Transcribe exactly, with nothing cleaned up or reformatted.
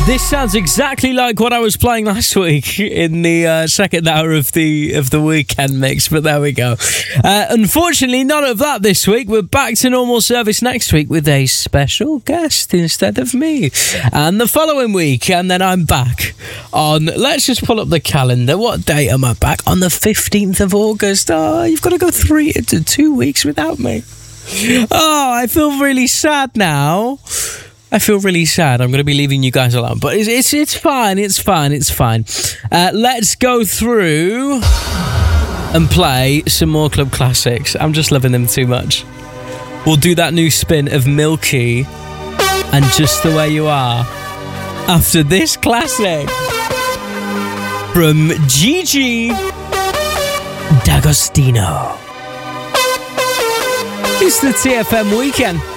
This sounds exactly like what I was playing last week in the uh, second hour of the of the weekend mix, but there we go. Uh, unfortunately, none of that this week. We're back to normal service next week with a special guest instead of me. And the following week, and then I'm back on, let's just pull up the calendar. What date am I back? On the fifteenth of August. Oh, you've got to go three to two weeks without me. Oh, I feel really sad now. I feel really sad. I'm going to be leaving you guys alone, but it's it's, it's fine. It's fine. It's fine. Uh, let's go through and play some more club classics. I'm just loving them too much. We'll do that new spin of Milky and Just the Way You Are after this classic from Gigi D'Agostino. It's the T F M weekend.